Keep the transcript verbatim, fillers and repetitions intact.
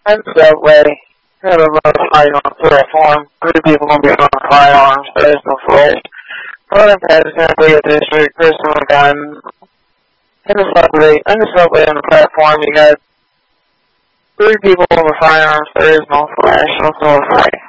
And subway. Had a little fight on the platform. Three people gonna be on firearms. There's no flash. Arlington is gonna be a district. Personal gun. In the subway. In the subway on the platform, you got three people with firearms. There is no flash. No fight.